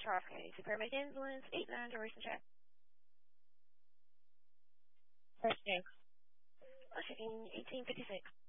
Charles County. Superman Influence, 8-9 duration check. First check. Checking 1856.